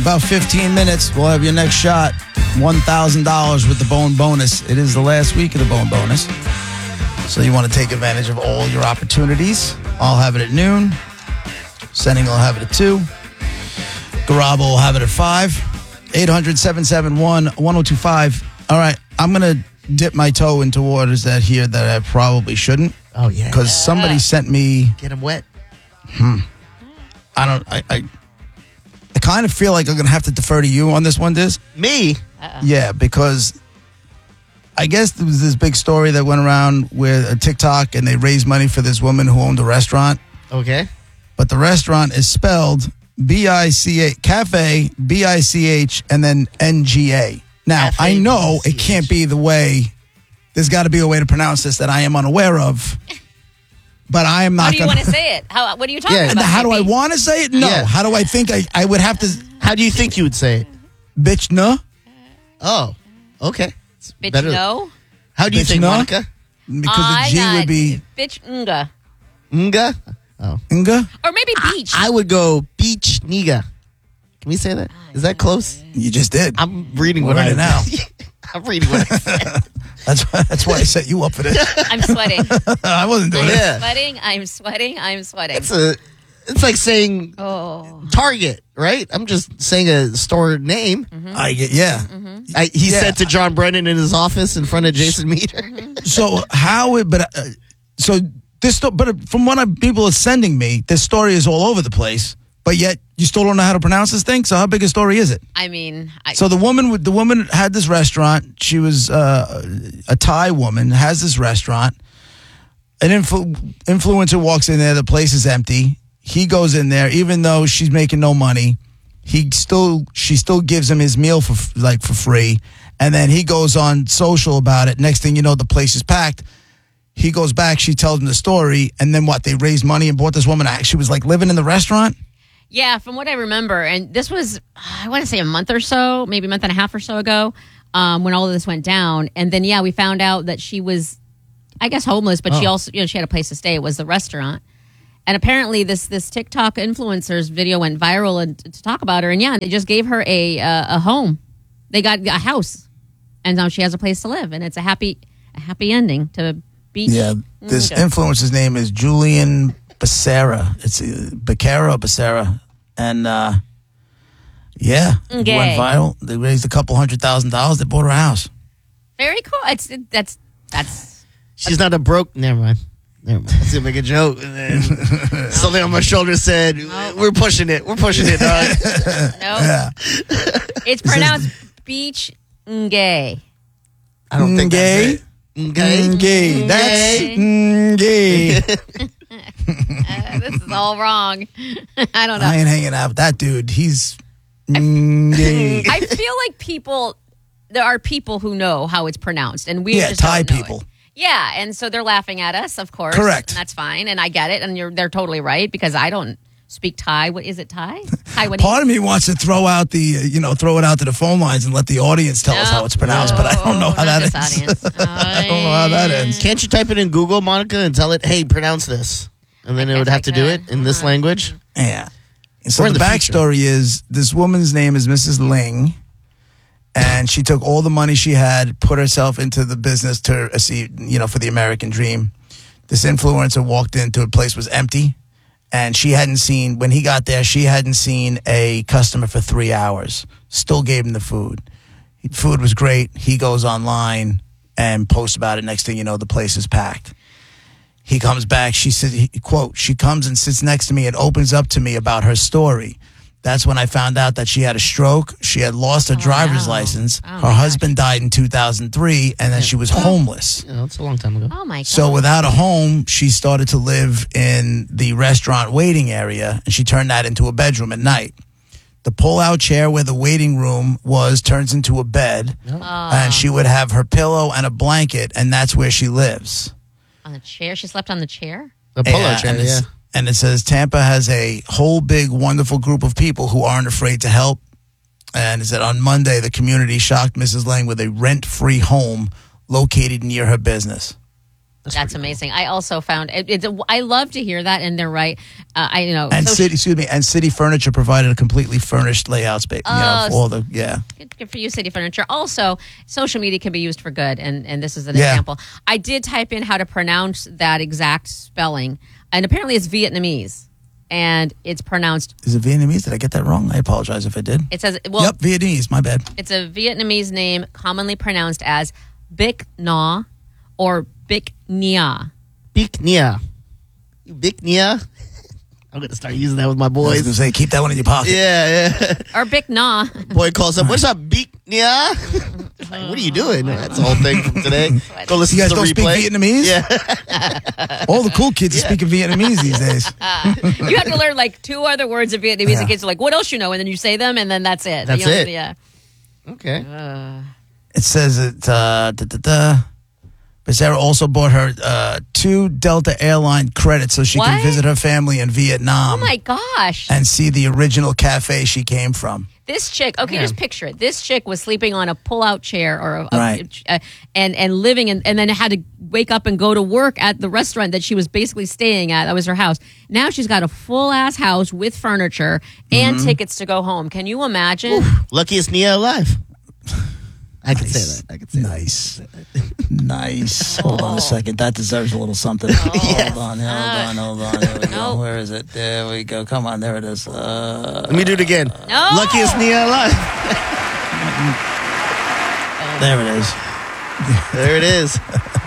about 15 minutes, we'll have your next shot. $1,000 with the Bone Bonus. It is the last week of the Bone Bonus. So you want to take advantage of all your opportunities. I'll have it at noon. Sending will have it at 2. Garabo will have it at 5. 800-771-1025. All right, I'm going to dip my toe into waters that I probably shouldn't. Oh, yeah. Because somebody sent me... Get them wet. I kind of feel like I'm going to have to defer to you on this one, Diz. Me? Yeah, because I guess there was this big story that went around with a TikTok, and they raised money for this woman who owned a restaurant. Okay. But the restaurant is spelled B-I-C-H, Cafe, B-I-C-H, and then N-G-A. Now, Cafe, I know B-I-C-H. it can't be the way, there's got to be a way to pronounce this that I am unaware of. But I am not How do you want to say it? What are you talking about? How do I want to say it? No. Yeah. How do I think I would have to? How do you think you would say it? Bitch, no. Oh, okay. It's Bitch, better. no. How do you Bitch, think, no? Monica? Because the G would be bitch, nga. Nga? Oh. Nga. Or maybe beach. I would go beach niga. Can we say that? Is that close? You just did. I'm reading We're what in it now. I'm reading what I said. That's why I set you up for this. I'm sweating. I wasn't doing Yeah. I'm sweating. It's like saying Oh. Target, right? I'm just saying a store name. it. I get yeah. He Yeah. said to John Brennan in his office in front of Jason Meter. So how it? But so this. But from what people are sending me, this story is all over the place. But yet you still don't know how to pronounce this thing. So how big a story is it? I mean, So the woman had this restaurant. She was a Thai woman, has this restaurant. An influencer walks in there. The place is empty. He goes in there, even though she's making no money. She still gives him his meal for free. And then he goes on social about it. Next thing you know, the place is packed. He goes back. She tells him the story. And then what? They raised money and bought this woman. She was like living in the restaurant. yeah, from what I remember, and this was, I want to say a month or so, maybe a month and a half or so ago, when all of this went down. And then, we found out that she was, I guess, homeless, but she also, she had a place to stay. It was the restaurant. And apparently this TikTok influencer's video went viral and to talk about her. And they just gave her a home. They got a house. And now she has a place to live. And it's a happy ending to beach. Yeah, this influencer's name is Julian Becerra. It's Becerra or Becerra. And it went viral. They raised a couple $100,000. They bought her a house. Very cool. That's She's not a broke. Never mind. I was going to make a joke. And then something on my shoulder said, we're pushing it. We're pushing it, dog. no. Yeah. It's pronounced beach ngay. I don't think that's it. Ngay. That's Ngay. This is all wrong. I don't know. I ain't hanging out with that dude. He's Ngay. I feel like there are people who know how it's pronounced, and we just Thai don't know people. it. Yeah, and so they're laughing at us, of course. Correct. And that's fine, and I get it, and they're totally right because I don't speak Thai. What is it, Thai? Taiwanese? Part of me wants to throw out throw it out to the phone lines and let the audience tell us how it's pronounced, but I don't know how that ends. I don't know how that ends. Can't you type it in Google, Monica, and tell it, hey, pronounce this? And then it would have to do it in this language? Yeah. So We're in the the backstory is this woman's name is Mrs. Ling, and she took all the money she had, put herself into the business to for the American dream. This influencer walked into a place was empty, and when he got there, she hadn't seen a customer for 3 hours. Still gave him the food. Food was great. He goes online and posts about it. Next thing you know, the place is packed. He comes back. She said, quote, she comes and sits next to me and opens up to me about her story. That's when I found out that she had a stroke. She had lost her driver's license. Her husband died in 2003, and then she was homeless. Yeah, that's a long time ago. Oh, my God. So without a home, she started to live in the restaurant waiting area, and she turned that into a bedroom at night. The pull-out chair where the waiting room was turns into a bed, and she would have her pillow and a blanket, and that's where she lives. On the chair? She slept on the chair? The polo chair, yeah. And it says Tampa has a whole big, wonderful group of people who aren't afraid to help. And it said on Monday, the community shocked Mrs. Lang with a rent-free home located near her business. That's amazing. I also found I love to hear that, and they're right. And City Furniture provided a completely furnished layout space. For all the Good for you, City Furniture. Also, social media can be used for good, and this is an example. I did type in how to pronounce that exact spelling, and apparently it's Vietnamese, and it's pronounced. Is it Vietnamese? Did I get that wrong? I apologize if I did. It says, yep, Vietnamese. My bad. It's a Vietnamese name commonly pronounced as Bic Na or Bic Nia. Bic Nia. Bic Nia. I'm going to start using that with my boys. I was going to say, keep that one in your pocket. Yeah. Or Bic Na. Boy calls up, what's up, Bic Nia? Like, what are you doing? That's the whole thing from today. Go listen you guys to the don't replay. speak Vietnamese? Yeah. All the cool kids are speaking Vietnamese these days. You have to learn like 2 other words of Vietnamese. And kids are like, what else you know? And then you say them, and then that's it. That's it. Yeah. Okay. It says it. But Sarah also bought her 2 Delta Airline credits so she can visit her family in Vietnam. Oh my gosh! And see the original cafe she came from. This chick, just picture it. This chick was sleeping on a pull-out chair or and living and then had to wake up and go to work at the restaurant that she was basically staying at. That was her house. Now she's got a full-ass house with furniture and tickets to go home. Can you imagine? Oof, luckiest Nia alive. I can say that. Nice. Nice. Hold on a second. That deserves a little something. Hold on. There we go. Where is it? There we go. Come on. There it is. Let me do it again. No. Luckiest Nia alive. There it is. There it is.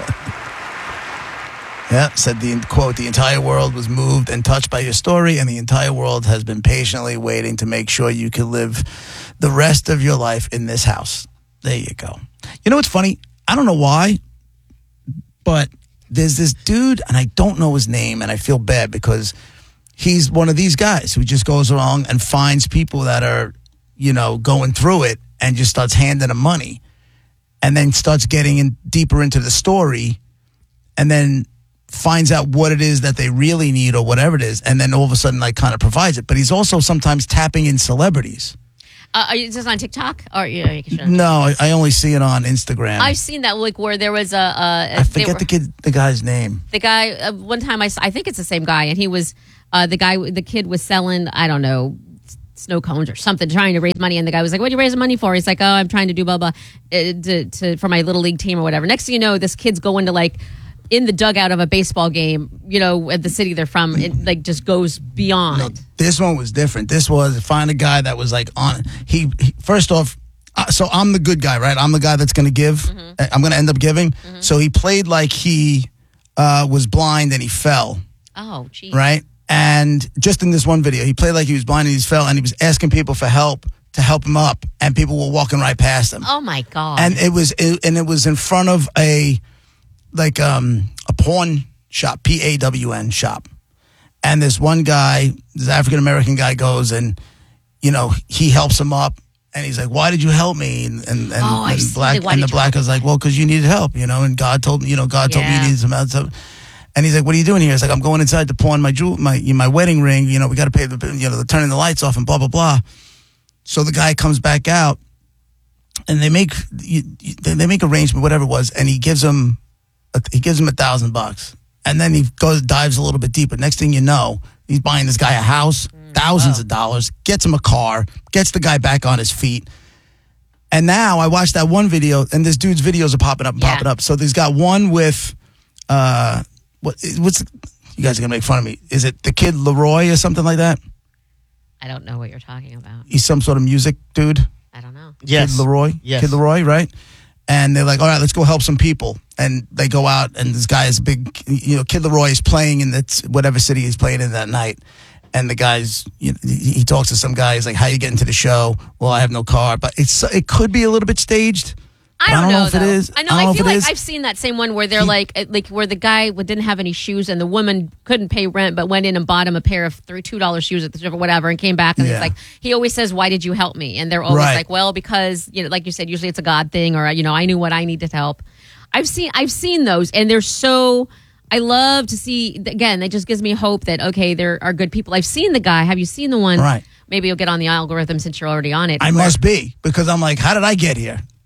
Yeah, said the entire world was moved and touched by your story, and the entire world has been patiently waiting to make sure you can live the rest of your life in this house. There you go. You know what's funny? I don't know why, but there's this dude, and I don't know his name, and I feel bad because he's one of these guys who just goes along and finds people that are, going through it and just starts handing them money and then starts getting in deeper into the story and then finds out what it is that they really need or whatever it is, and then all of a sudden kind of provides it. But he's also sometimes tapping in celebrities. Is this on TikTok? No, I only see it on Instagram. I've seen that where there was I forget the guy's name. The guy one time I think it's the same guy, and he was the kid was selling, I don't know, snow cones or something, trying to raise money, and the guy was like, "What are you raising money for?" He's like, "Oh, I'm trying to do blah blah for my little league team or whatever." Next thing you know, this kid's going to in the dugout of a baseball game, at the city they're from, it just goes beyond. No, this one was different. This was find a guy that was on. He first off, so I'm the good guy, right? I'm the guy that's going to give. Mm-hmm. I'm going to end up giving. Mm-hmm. So he played like he was blind and he fell. Oh, geez. Right, and just in this one video, he played like he was blind and he fell, and he was asking people for help to help him up, and people were walking right past him. Oh my God! And it was in front of a pawn shop, PAWN shop. And this one guy, this African-American guy goes and, he helps him up. And he's like, "Why did you help me?" And the black was like, "Well, because you needed help, and God told me, God told me you needed some help." And he's like, "What are you doing here?" He's like, "I'm going inside to pawn my wedding ring. We got to pay the turning the lights off and blah, blah, blah." So the guy comes back out and they make arrangement, whatever it was. And he gives him $1,000, and then he dives a little bit deeper. Next thing you know, he's buying this guy a house, thousands of dollars, gets him a car, gets the guy back on his feet. And now I watched that one video, and this dude's videos are popping up. So there's got one with what's you guys are gonna make fun of me? Is it the Kid Leroy or something like that? I don't know what you're talking about. He's some sort of music dude. I don't know. Yes. Kid Leroy. Yes. Kid Leroy, right? And they're like, "All right, let's go help some people." And they go out, and this guy is big. Kid Leroy is playing in whatever city he's playing in that night. And the guy's, he talks to some guy. He's like, "How you getting to the show?" "Well, I have no car." But it could be a little bit staged. I don't know if it is. I know. I feel like I've seen that same one where they're like where the guy didn't have any shoes and the woman couldn't pay rent, but went in and bought him a pair of $2 shoes at the store or whatever, and came back and he's like, he always says, "Why did you help me?" And they're always like, "Well, because like you said, usually it's a God thing, or I knew what I needed to help." I've seen those, and they're so. I love to see. Again, that just gives me hope that there are good people. I've seen the guy. Have you seen the one? Right. Maybe you'll get on the algorithm since you're already on it. I must be, because I'm like, how did I get here?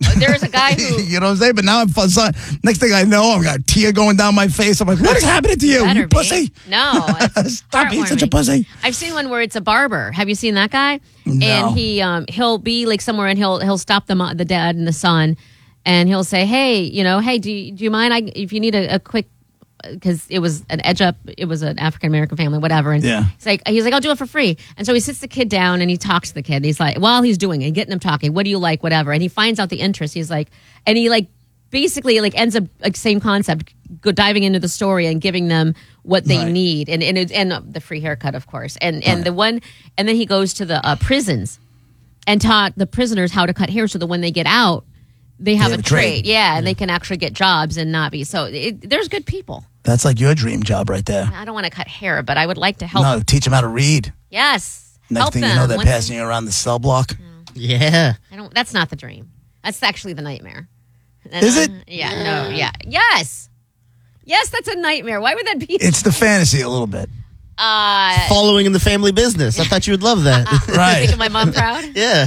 There's a guy who You know what I'm saying? But now I'm fun. Next thing I know, I've got a tear going down my face. I'm like, what is happening to you, better you be. pussy? No, it's Stop being such a heartwarming. pussy. I've seen one where it's a barber. Have you seen that guy? No. And he'll be like somewhere and he'll stop the dad and the son, and he'll say, hey, do you mind if you need a quick, because it was an African American family, whatever. And Yeah. he's like, I'll do it for free. And so he sits the kid down and he talks to the kid. And he's like, while he's doing it, getting him talking, what do you like, whatever. And he finds out the interest. He's like, and he like basically like ends up like same concept, diving into the story and giving them what they Right. need, and the free haircut, of course, and then he goes to the prisons and taught the prisoners how to cut hair so that when they get out, they have a trade. Yeah, and they can actually get jobs and not be. So there's good people. That's like your dream job right there. I don't want to cut hair, but I would like to help. No, teach them how to read. Yes. Next help thing them. you know, they're Once- passing you around the cell block. Yeah. That's not the dream. That's actually the nightmare. Is it? Yeah. No. Yeah. Yes. Yes, that's a nightmare. Why would that be? It's the fantasy a little bit. Following in the family business. I thought you would love that. Right. Making my mom proud. Yeah.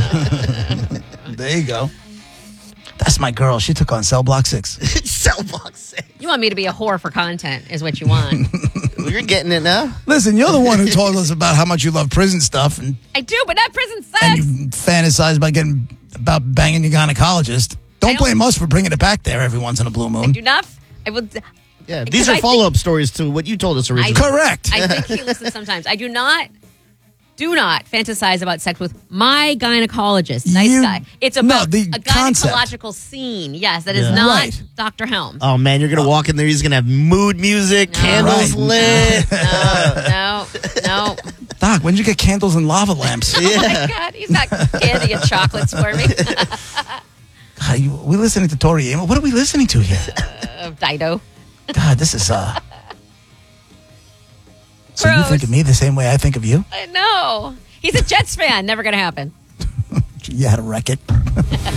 There you go. That's my girl. She took on Cell Block 6. Cell box. You want me to be a whore for content, is what you want. You're getting it now. Listen, you're the one who told us about how much you love prison stuff, and I do, but not prison and sex. you fantasize about banging your gynecologist. Don't blame us for bringing it back there every once in a blue moon. Do not. I will. Yeah. Because These I are think- follow-up stories to what you told us originally. Correct. I think he listens sometimes. I do not fantasize about sex with my gynecologist. Nice guy. It's about the a concept. gynecological scene. Yes, that is Yeah. not Right. Dr. Helms. Oh, man, you're going to walk in there. He's going to have mood music, candles Right. lit. No. Doc, when did you get candles and lava lamps? Oh my God, he's got candy and chocolates for me. God, we listening to Tori Amos? What are we listening to here? Dido. God, this is So you Gross. think of me the same way I think of you? I know. He's a Jets fan. Never going to happen. You had to wreck it.